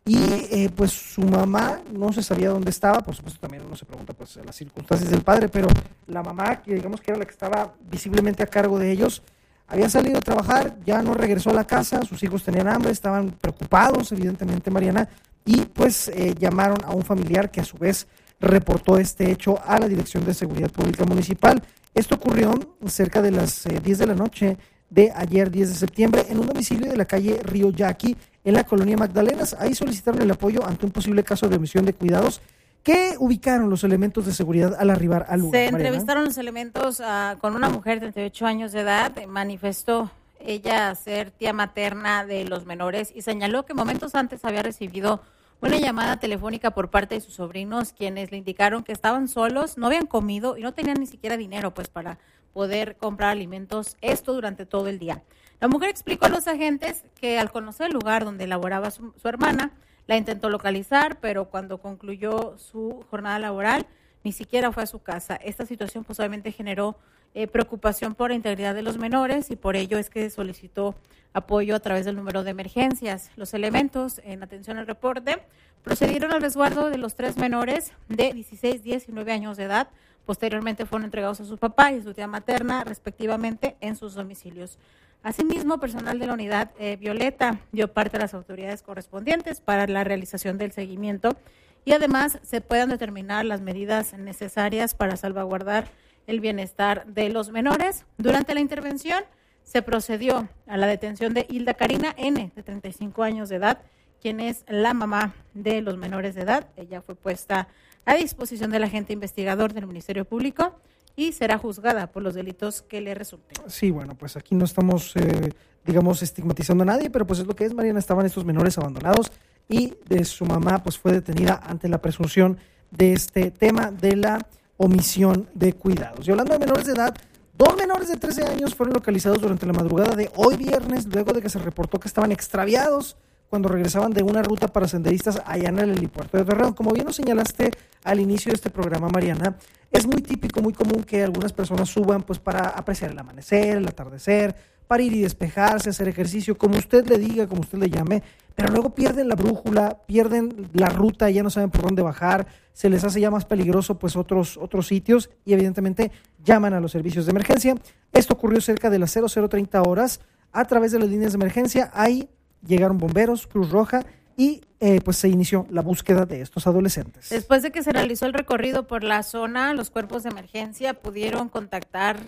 y pues su mamá no se sabía dónde estaba. Por supuesto también uno se pregunta pues las circunstancias del padre, pero la mamá, que digamos que era la que estaba visiblemente a cargo de ellos, había salido a trabajar, ya no regresó a la casa, sus hijos tenían hambre, estaban preocupados evidentemente, Mariana, y pues llamaron a un familiar que a su vez reportó este hecho a la Dirección de Seguridad Pública Municipal. Esto ocurrió cerca de las 10 de la noche de ayer, 10 de septiembre, en un domicilio de la calle Río Yaqui, en la colonia Magdalenas. Ahí solicitaron el apoyo ante un posible caso de omisión de cuidados que ubicaron los elementos de seguridad al arribar al lugar. Se entrevistaron los elementos con una mujer de 38 años de edad. Manifestó ella ser tía materna de los menores y señaló que momentos antes había recibido una llamada telefónica por parte de sus sobrinos, quienes le indicaron que estaban solos, no habían comido y no tenían ni siquiera dinero pues para poder comprar alimentos, esto durante todo el día. La mujer explicó a los agentes que al conocer el lugar donde laboraba su hermana, la intentó localizar, pero cuando concluyó su jornada laboral, ni siquiera fue a su casa. Esta situación pues obviamente generó preocupación por la integridad de los menores y por ello es que solicitó apoyo a través del número de emergencias. Los elementos, en atención al reporte, procedieron al resguardo de los tres menores de 16, 10 y 9 años de edad. Posteriormente fueron entregados a su papá y su tía materna, respectivamente, en sus domicilios. Asimismo, personal de la unidad Violeta dio parte a las autoridades correspondientes para la realización del seguimiento y además se puedan determinar las medidas necesarias para salvaguardar el bienestar de los menores. Durante la intervención se procedió a la detención de Hilda Karina N., de 35 años de edad, quien es la mamá de los menores de edad. Ella fue puesta a disposición del agente investigador del Ministerio Público y será juzgada por los delitos que le resulten. Sí, bueno, pues aquí no estamos, estigmatizando a nadie, pero pues es lo que es, Mariana. Estaban estos menores abandonados y de su mamá pues fue detenida ante la presunción de este tema de la omisión de cuidados. Y hablando de menores de edad, 2 menores de 13 años fueron localizados durante la madrugada de hoy viernes, luego de que se reportó que estaban extraviados cuando regresaban de una ruta para senderistas allá en el helipuerto de Torreón. Como bien nos señalaste al inicio de este programa, Mariana, es muy típico, muy común que algunas personas suban pues para apreciar el amanecer, el atardecer, para ir y despejarse, hacer ejercicio, como usted le diga, como usted le llame, pero luego pierden la brújula, pierden la ruta, ya no saben por dónde bajar, se les hace ya más peligroso pues otros sitios y evidentemente llaman a los servicios de emergencia. Esto ocurrió cerca de las 00:30 horas a través de las líneas de emergencia. Ahí llegaron bomberos, Cruz Roja y pues se inició la búsqueda de estos adolescentes. Después de que se realizó el recorrido por la zona, los cuerpos de emergencia pudieron contactarse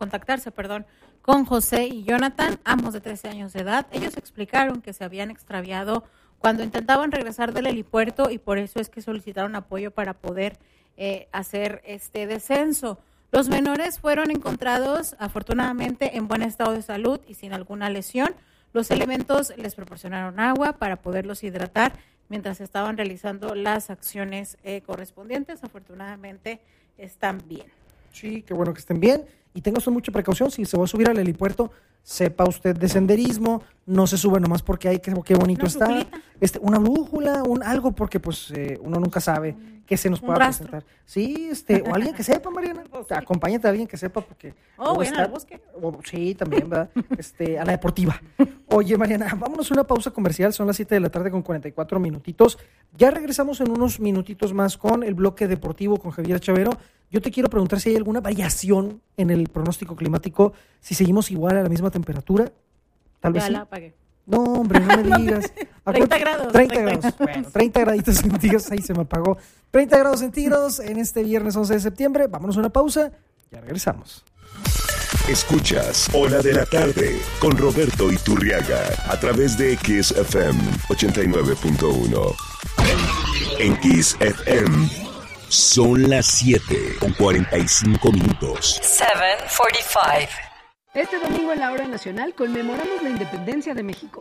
con José y Jonathan, ambos de 13 años de edad. Ellos explicaron que se habían extraviado cuando intentaban regresar del helipuerto y por eso es que solicitaron apoyo para poder hacer este descenso. Los menores fueron encontrados afortunadamente en buen estado de salud y sin alguna lesión. Los elementos les proporcionaron agua para poderlos hidratar mientras estaban realizando las acciones correspondientes. Afortunadamente están bien. Sí, qué bueno que estén bien. Y tenga usted mucha precaución, si se va a subir al helipuerto, sepa usted de senderismo, no se sube nomás porque hay qué bonito está. Una brújula, algo, porque pues uno nunca sabe qué se nos pueda presentar. Sí, o alguien que sepa, Mariana, acompáñate a alguien que sepa porque al bosque. Sí, también, ¿verdad? A la deportiva. Oye, Mariana, vámonos a una pausa comercial, son las 7 de la tarde con 44 minutitos. Ya regresamos en unos minutitos más con el bloque deportivo con Javier Chavero. Yo te quiero preguntar si hay alguna variación en el pronóstico climático, si seguimos igual a la misma temperatura. Tal vez ya sí. La apagué. No, hombre, no me digas. 30 grados. 30 grados. Bueno, 30 graditos centígrados, ahí se me apagó. 30 grados centígrados en este viernes 11 de septiembre. Vámonos a una pausa, ya regresamos. Escuchas Hora de la Tarde con Roberto Iturriaga a través de Kiss FM 89.1. En Kiss FM son las 7:45. 7:45. Este domingo en la hora nacional conmemoramos la independencia de México.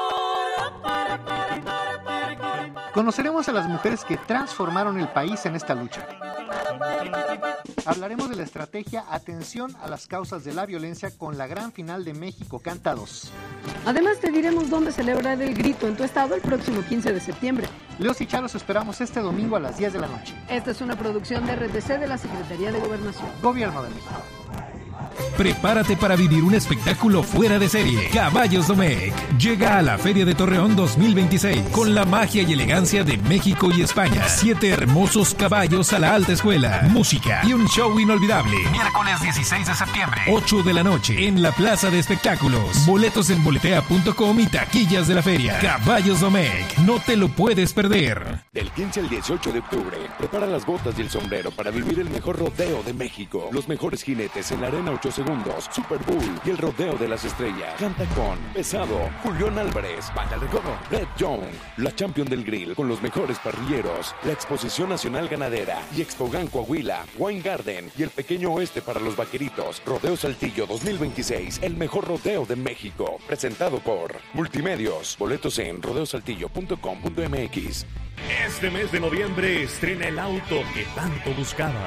Conoceremos a las mujeres que transformaron el país en esta lucha. Hablaremos de la estrategia Atención a las causas de la violencia con la gran final de México Canta 2. Además te diremos dónde celebrar el grito en tu estado el próximo 15 de septiembre. Leos y Charos esperamos este domingo a las 10 de la noche. Esta es una producción de RTC de la Secretaría de Gobernación. Gobierno de México. Prepárate para vivir un espectáculo fuera de serie. Caballos Domecq llega a la Feria de Torreón 2026 con la magia y elegancia de México y España. 7 hermosos caballos a la alta escuela, música y un show inolvidable. Miércoles 16 de septiembre, 8 de la noche, en la Plaza de Espectáculos. Boletos en boletea.com y taquillas de la feria. Caballos Domecq, no te lo puedes perder. Del 15 al 18 de octubre, prepara las botas y el sombrero para vivir el mejor rodeo de México. Los mejores jinetes en la Arena 8 Segundos, Super Bowl y el Rodeo de las Estrellas. Canta con Pesado, Julián Álvarez, Banda de Recodo, Red Young, la Champion del Grill con los mejores parrilleros, la Exposición Nacional Ganadera y Expogan Coahuila, Wine Garden y el Pequeño Oeste para los Vaqueritos. Rodeo Saltillo 2026, el mejor rodeo de México. Presentado por Multimedios. Boletos en rodeosaltillo.com.mx. Este mes de noviembre estrena el auto que tanto buscaba.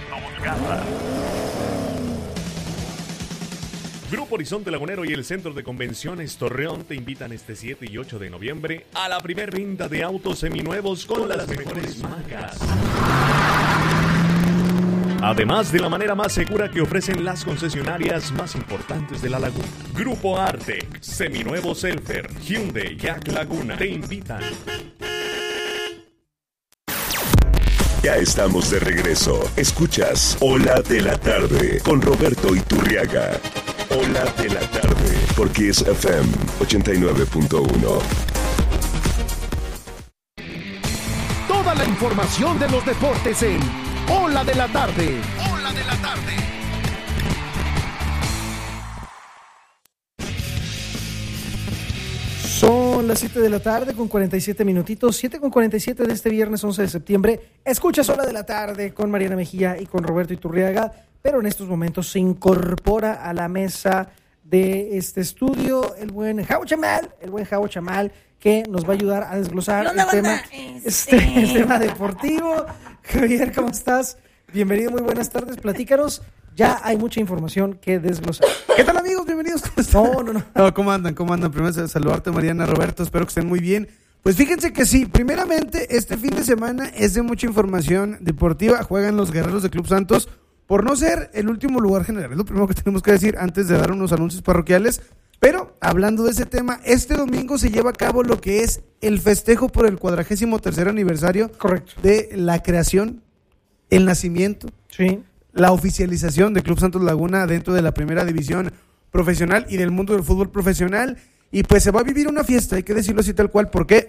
Grupo Horizonte Lagunero y el Centro de Convenciones Torreón te invitan este 7 y 8 de noviembre a la primer venta de autos seminuevos con las mejores marcas. Además de la manera más segura que ofrecen las concesionarias más importantes de la laguna. Grupo Artec, Seminuevo Selfer, Hyundai, Jack Laguna te invitan. Ya estamos de regreso. Escuchas Ola de la Tarde con Roberto Iturriaga. Ola de la Tarde por Kiss FM 89.1. Toda la información de los deportes en Ola de la Tarde. Ola de la Tarde. Son las 7 de la tarde con 47 minutitos, 7 con 47 de este viernes 11 de septiembre. Escuchas Ola de la Tarde con Mariana Mejía y con Roberto Iturriaga, pero en estos momentos se incorpora a la mesa de este estudio el buen Javo Chamal, que nos va a ayudar a desglosar el tema deportivo. Javier, ¿cómo estás? Bienvenido, muy buenas tardes, platícanos. Ya hay mucha información que desglosar. ¿Qué tal, amigos? Bienvenidos. ¿Cómo están? No, ¿cómo andan? Primero saludarte, Mariana, Roberto, espero que estén muy bien. Pues fíjense que sí, primeramente, este fin de semana es de mucha información deportiva. Juegan los Guerreros de Club Santos por no ser el último lugar general. Es lo primero que tenemos que decir antes de dar unos anuncios parroquiales. Pero, hablando de ese tema, este domingo se lleva a cabo lo que es el festejo por el 43º aniversario. Correcto. De la creación, el nacimiento, sí, la oficialización de Club Santos Laguna dentro de la primera división profesional y del mundo del fútbol profesional. Y pues se va a vivir una fiesta, hay que decirlo así tal cual, porque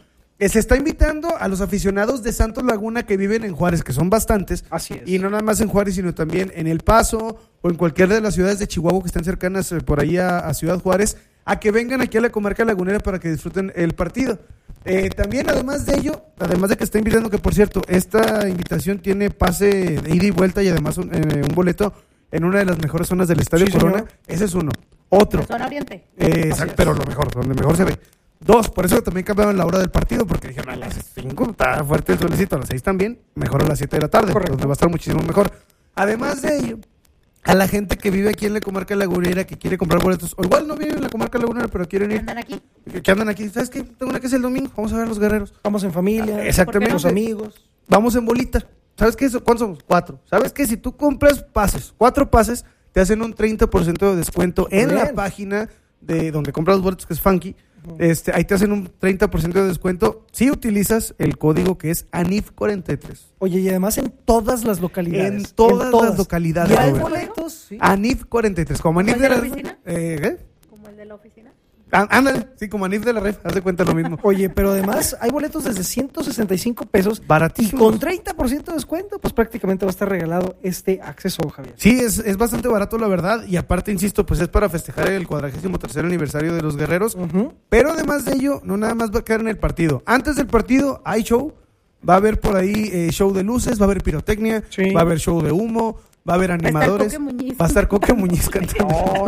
se está invitando a los aficionados de Santos Laguna que viven en Juárez, que son bastantes. Así es. Y no nada más en Juárez, sino también en El Paso o en cualquiera de las ciudades de Chihuahua que están cercanas por ahí a Ciudad Juárez, a que vengan aquí a la comarca lagunera para que disfruten el partido. También, además de ello, además de que está invitando, que por cierto, esta invitación tiene pase de ida y vuelta y además un boleto en una de las mejores zonas del Estadio Corona. Señor. Ese es uno. Otro. La zona oriente. Exacto, pero lo mejor, donde mejor se ve. 2, por eso también cambiaron la hora del partido, porque dijeron a las 5 está fuerte el solecito, a las 6 también, mejor a las 7 de la tarde, correcto, donde va a estar muchísimo mejor. Además de ello, a la gente que vive aquí en la comarca lagunera, que quiere comprar boletos, o igual no viven en la comarca lagunera, pero quieren ir. ¿Andan aquí? Que andan aquí. ¿Sabes qué? Tengo una que es el domingo, vamos a ver a los Guerreros. Vamos en familia, exactamente, los amigos. Vamos en bolita. ¿Sabes qué? ¿Cuántos somos? 4. ¿Sabes qué? Si tú compras 4 pases, te hacen un 30% de descuento en la página de donde compras los boletos, que es Funky. Ahí te hacen un 30% de descuento si utilizas el código que es ANIF43. Oye, y además en todas las localidades. En todas las localidades. ¿Y hay boletos? Sí. ANIF43. Como ANIF de la oficina. ¿Qué? ¿Como el de la oficina? Ándale, sí, como ANIF de la Ref, haz de cuenta lo mismo. Oye, pero además hay boletos desde 165 pesos. Baratísimos. Y con 30% de descuento, pues prácticamente va a estar regalado este acceso, Javier. Sí, es bastante barato, la verdad. Y aparte, insisto, pues es para festejar el 43º aniversario de los Guerreros. Pero además de ello, no nada más va a quedar en el partido. Antes del partido hay show. Va a haber por ahí show de luces, va a haber pirotecnia, sí, va a haber show de humo. va a haber animadores, va a estar Coque Muñiz cantando.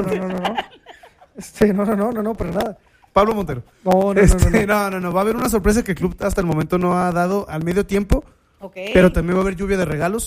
No, para nada. Pablo Montero. No, va a haber una sorpresa que el club hasta el momento no ha dado al medio tiempo, pero también va a haber lluvia de regalos.